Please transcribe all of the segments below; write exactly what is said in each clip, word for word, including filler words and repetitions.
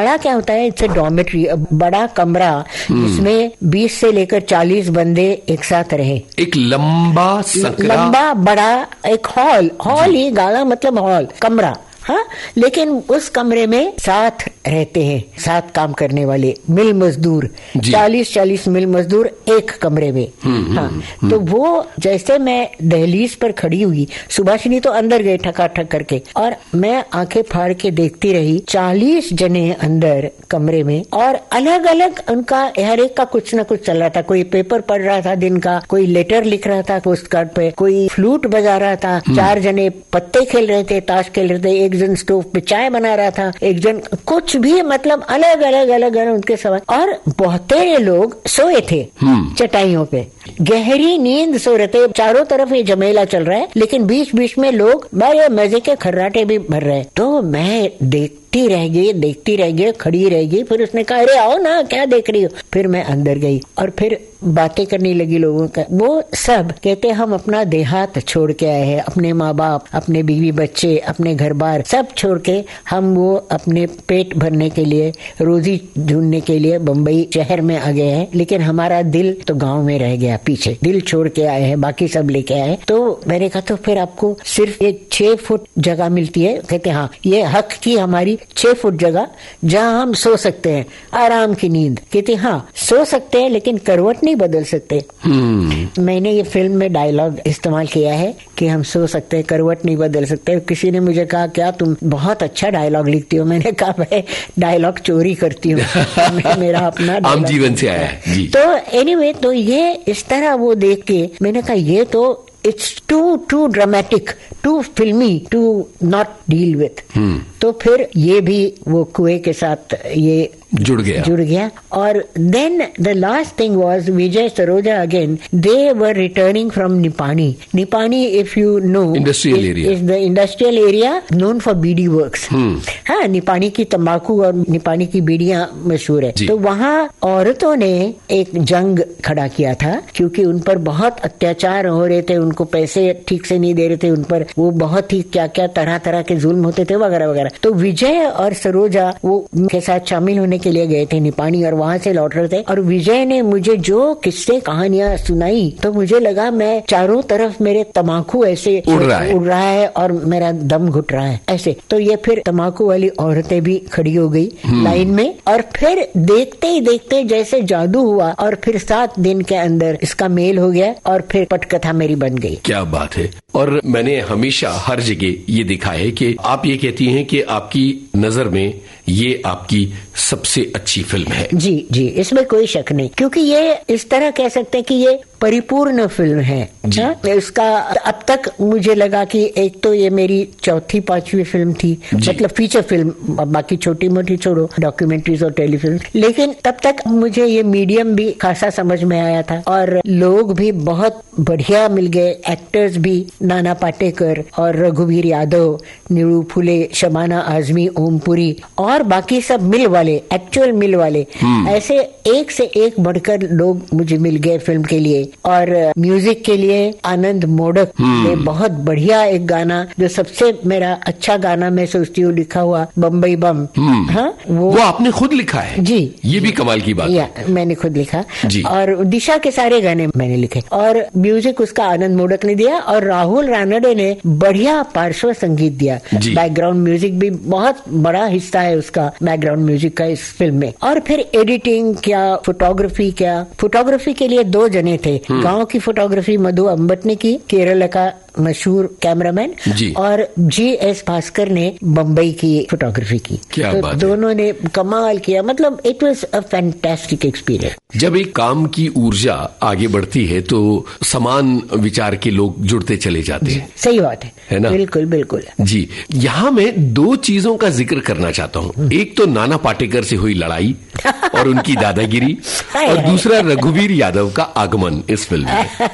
बाड़ा क्या होता है? इट्स ए डॉर्मेट्री, बड़ा कमरा जिसमें बीस से लेकर चालीस बंदे एक साथ रहे। एक लंबा सकरा, लंबा बड़ा एक हॉल, हॉल ही गाला मतलब हॉल, कमरा। हाँ, लेकिन उस कमरे में साथ रहते हैं, साथ काम करने वाले मिल मजदूर, चालीस चालीस मिल मजदूर एक कमरे में। हाँ, तो वो जैसे मैं दहलीज पर खड़ी हुई, सुभाषिनी तो अंदर गए ठकाठक करके, और मैं आंखें फाड़ के देखती रही। चालीस जने अंदर कमरे में, और अलग अलग उनका हर एक का कुछ न कुछ चल रहा था। कोई पेपर पढ़ रहा था दिन का, कोई लेटर लिख रहा था पोस्ट कार्ड पे, कोई फ्लूट बजा रहा था, चार जने पत्ते खेल रहे थे, ताश खेल रहे थे, एक जन स्टोव पे चाय बना रहा था, एक जन कुछ भी, मतलब अलग अलग अलग अलग उनके सवाल। और बहुतेरे लोग सोए थे चटाइयों पे, गहरी नींद सो रहे थे। चारों तरफ ये जमेला चल रहा है, लेकिन बीच बीच में लोग बड़े मजे के खर्राटे भी भर रहे हैं। तो मैं देखती रह गई, देखती रह गई, खड़ी रह गई। फिर उसने कहा, अरे आओ ना, क्या देख रही हो? फिर मैं अंदर गई और फिर बातें करने लगी लोगों का। वो सब कहते हम अपना देहात छोड़ के आए हैं, अपने माँ बाप, अपने बीवी बच्चे, अपने घर बार सब छोड़ के हम वो अपने पेट भरने के लिए, रोजी ढूंढने के लिए बम्बई शहर में आ गए हैं, लेकिन हमारा दिल तो गांव में रह गया पीछे। दिल छोड़ के आए हैं, बाकी सब लेके आए। तो मैंने कहा तो फिर आपको सिर्फ एक छह फुट जगह मिलती है? कहते हाँ, ये हक की हमारी छह फुट जगह जहाँ हम सो सकते हैं, आराम की नींद। कहते हाँ सो सकते हैं, लेकिन करवट नहीं बदल सकते। hmm. मैंने ये फिल्म में डायलॉग इस्तेमाल किया है कि हम सो सकते हैं, करवट नहीं बदल सकते। किसी ने मुझे कहा, क्या तुम बहुत अच्छा डायलॉग लिखती हो? मैंने कहा मैं डायलॉग चोरी करती हूँ, मेरा अपना आम जीवन से आया है जी। तो एनीवे, तो ये इस तरह वो देख के मैंने कहा ये तो it's to to dramatic, to फिल्मी टू नॉट डील विथ। तो फिर ये भी वो कुएं के साथ ये जुड़ गया जुड़ गया और then the last thing was Vijay Saroja again, they were returning from Nipani. Nipani, if you know, industrial area, is the industrial area known for bidi works. हाँ, निपानी की तंबाकू और निपानी की बीड़ियां मशहूर है। तो वहाँ औरतों ने एक जंग खड़ा किया था, क्योंकि उन पर बहुत अत्याचार हो रहे थे, उनको पैसे ठीक से नहीं दे रहे थे, उन पर वो बहुत ही क्या क्या तरह तरह के जुल्म होते थे वगैरह वगैरह। तो विजय और सरोजा वो उनके साथ शामिल होने के लिए गए थे निपानी, और वहां से लौट रहे थे। और विजय ने मुझे जो किस्से कहानियां सुनाई, तो मुझे लगा मैं चारों तरफ मेरे तम्बाकू ऐसे उड़ रहा है, उड़ रहा है और मेरा दम घुट रहा है ऐसे। तो ये फिर तम्बाकू वाली औरतें भी खड़ी हो गई लाइन में, और फिर देखते ही देखते जैसे जादू हुआ, और फिर सात दिन के अंदर इसका मेल हो गया, और फिर पटकथा मेरी बन गई। क्या बात है। और मैंने हमेशा हर जगह ये देखा है कि आप ये कहती हैं कि आपकी नजर में ये आपकी सबसे अच्छी फिल्म है। जी जी, इसमें कोई शक नहीं, क्योंकि ये इस तरह कह सकते हैं कि ये परिपूर्ण फिल्म है। इसका अब तक मुझे लगा कि एक तो ये मेरी चौथी पांचवी फिल्म थी, मतलब फीचर फिल्म, बाकी छोटी मोटी छोड़ो, डॉक्यूमेंट्रीज और टेलीफिल्म, लेकिन तब तक मुझे ये मीडियम भी खासा समझ में आया था, और लोग भी बहुत बढ़िया मिल गए, एक्टर्स भी, नाना पाटेकर और रघुवीर यादव, नीरू फुले, शबाना आजमी, ओमपुरी और बाकी सब मिल वाले, एक्चुअल मिल वाले, ऐसे एक से एक बढ़कर लोग मुझे मिल गए फिल्म के लिए। और म्यूजिक के लिए आनंद मोडक ने बहुत बढ़िया एक गाना, जो सबसे मेरा अच्छा गाना मैं सोचती हूँ लिखा हुआ, बम्बई बम, हाँ वो, वो आपने खुद लिखा है जी। ये भी कमाल की बात या, मैंने खुद लिखा जी। और दिशा के सारे गाने मैंने लिखे, और म्यूजिक उसका आनंद मोडक ने दिया, और राहुल रानडे ने बढ़िया पार्श्व संगीत दिया। बैकग्राउंड म्यूजिक भी बहुत बड़ा हिस्सा है उसका, बैकग्राउंड म्यूजिक का इस फिल्म में। और फिर एडिटिंग क्या, फोटोग्राफी क्या, फोटोग्राफी के लिए दो जने थे। गांव की फोटोग्राफी मधु अम्बट ने की, केरल का मशहूर कैमरामैन, और जी एस भास्कर ने बम्बई की फोटोग्राफी की। क्या तो बात दोनों ने कमाल किया, मतलब it was a fantastic experience. जब एक काम की ऊर्जा आगे बढ़ती है तो समान विचार के लोग जुड़ते चले जाते हैं। सही बात है, है ना? बिल्कुल बिल्कुल जी। यहाँ मैं दो चीजों का जिक्र करना चाहता हूँ। एक तो नाना पाटेकर से हुई लड़ाई और उनकी दादागिरी, और दूसरा रघुवीर यादव का आगमन इस फिल्म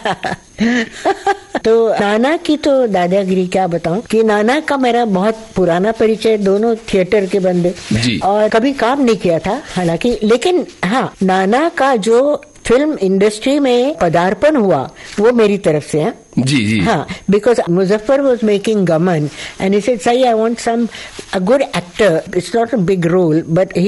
में। तो नाना की तो दादागिरी क्या बताऊं, कि नाना का मेरा बहुत पुराना परिचय, दोनों थिएटर के बंदे, और कभी काम नहीं किया था हालांकि, लेकिन हाँ, नाना का जो फिल्म इंडस्ट्री में पदार्पण हुआ वो मेरी तरफ से है जी जी। हाँ, बिकॉज मुजफ्फर वॉज मेकिंग गमन एंड ही सेड, सही, I want some a good actor, it's not a big role but